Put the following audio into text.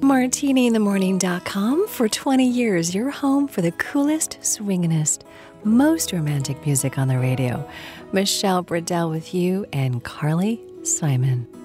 MartiniInTheMorning.com. For 20 years, your home for the coolest, swinginest, most romantic music on the radio. Michelle Bradell with you and Carly Simon.